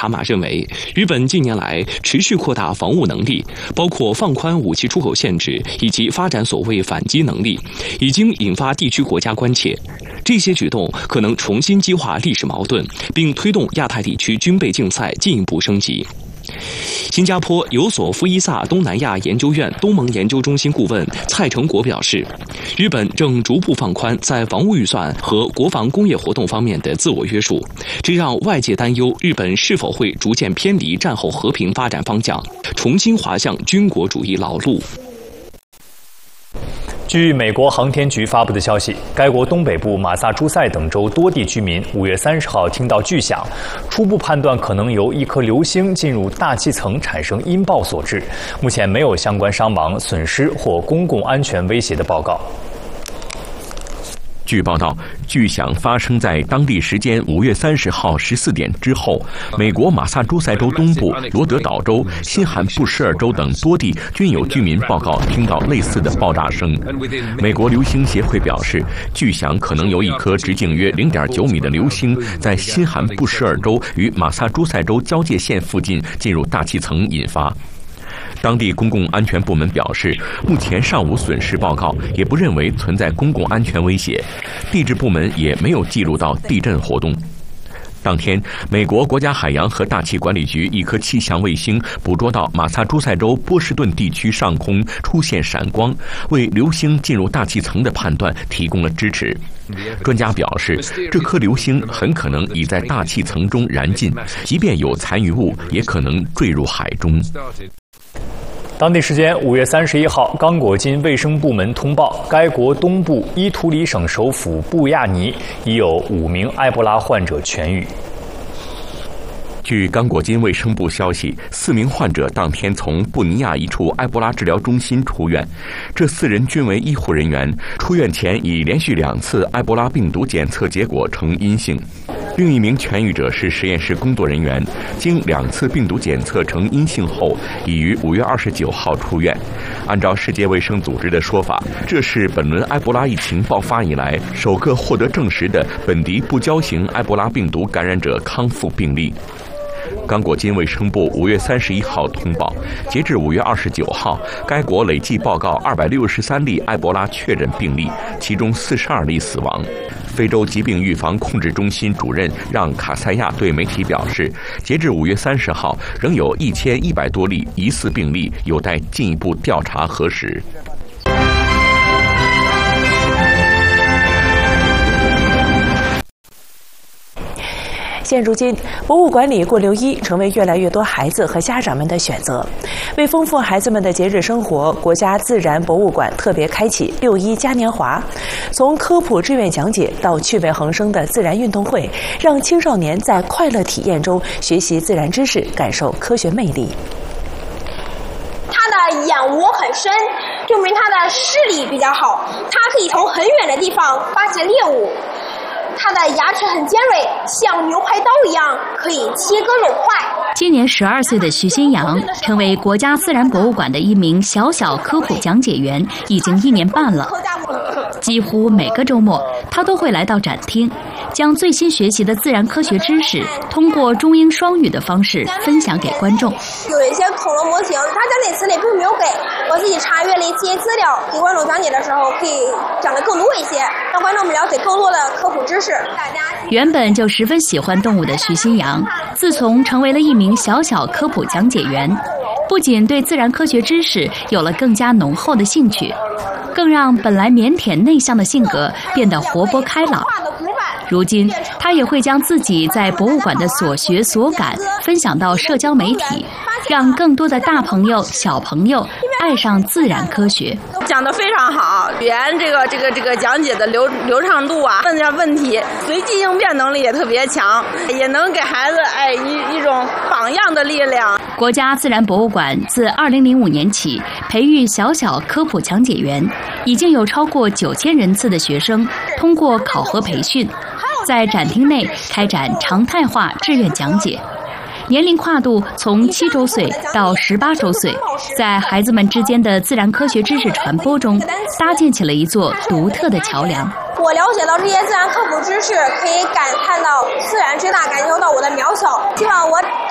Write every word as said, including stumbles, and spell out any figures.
蛤蟆认为，日本近年来持续扩大防务能力，包括放宽武器出口限制以及发展所谓反击能力，已经引发地区国家关切。这些举动可能重新激化历史矛盾，并推动亚太地区军备竞赛进一步升级。新加坡有索夫伊萨东南亚研究院东盟研究中心顾问蔡成国表示，日本正逐步放宽在防务预算和国防工业活动方面的自我约束，这让外界担忧日本是否会逐渐偏离战后和平发展方向，重新滑向军国主义老路。 据美国航天局发布的消息，该国东北部马萨诸塞等州多地居民五月三十号听到巨响，初步判断可能由一颗流星进入大气层产生音爆所致。目前没有相关伤亡、损失或公共安全威胁的报告。 据报道，巨响发生在当地时间五月三十号十四点之后，美国马萨诸塞州东部、罗德岛州、新罕布什尔州等多地均有居民报告听到类似的爆炸声。美国流星协会表示，巨响可能由一颗直径约 零点九米的流星在新罕布什尔州与马萨诸塞州交界线附近进入大气层引发。当地公共安全部门表示，目前尚无损失报告，也不认为存在公共安全威胁。地质部门也没有记录到地震活动。当天，美国国家海洋和大气管理局一颗气象卫星捕捉到马萨诸塞州波士顿地区上空出现闪光，为流星进入大气层的判断提供了支持。专家表示，这颗流星很可能已在大气层中燃尽，即便有残余物，也可能坠入海中。 当地时间五月三十一号，刚果金卫生部门通报，该国东部伊图里省首府布亚尼已有五名埃博拉患者痊愈。 据刚果金卫生部消息，四名患者当天从布尼亚一处埃博拉治疗中心出院，这四人均为医护人员，出院前已连续两次埃博拉病毒检测结果呈阴性。另一名痊愈者是实验室工作人员，经两次病毒检测呈阴性后，已于五月二十九号出院。按照世界卫生组织的说法，这是本轮埃博拉疫情爆发以来首个获得证实的本地不交型埃博拉病毒感染者康复病例。刚果金卫生部五月三十一号通报，截至五月二十九号，该国累计报告二百六十三例埃博拉确诊病例，其中四十二例死亡。非洲疾病预防控制中心主任让卡塞亚对媒体表示，截至五月三十号，仍有一千一百多例疑似病例有待进一步调查核实。 现如今，博物馆里过六一成为越来越多孩子和家长们的选择。为丰富孩子们的节日生活，国家自然博物馆特别开启六一嘉年华，从科普志愿讲解到趣味横生的自然运动会，让青少年在快乐体验中学习自然知识，感受科学魅力。 它的眼窝很深，证明它的视力比较好，它可以从很远的地方发现猎物。它的牙齿很尖锐，像牛排刀一样，可以切割肉块。 今年十二岁的徐新阳成为国家自然博物馆的一名小小科普讲解员，已经一年半了。几乎每个周末，他都会来到展厅，将最新学习的自然科学知识通过中英双语的方式分享给观众。 有一些恐龙模型，它讲解词里并没有给，我自己查阅了一些资料，给观众讲解的时候可以讲得更多一些，让观众们了解更多的科普知识。大家原本就十分喜欢动物的徐新阳，自从成为了一名小小科普讲解员，不仅对自然科学知识有了更加浓厚的兴趣，更让本来腼腆内向的性格变得活泼开朗。如今，他也会将自己在博物馆的所学所感分享到社交媒体，让更多的大朋友、小朋友爱上自然科学。 讲得非常好，语言这个这个这个讲解的流流畅度啊，问点问题，随机应变能力也特别强，也能给孩子哎一一种榜样的力量。 国家自然博物馆自二零零五年起培育小小科普讲解员，已经有超过九千人次的学生通过考核培训，在展厅内开展常态化志愿讲解。年龄跨度从七周岁到十八周岁，在孩子们之间的自然科学知识传播中，搭建起了一座独特的桥梁。 我了解到这些自然科普知识，可以感叹到自然之大，感受到我的渺小。希望我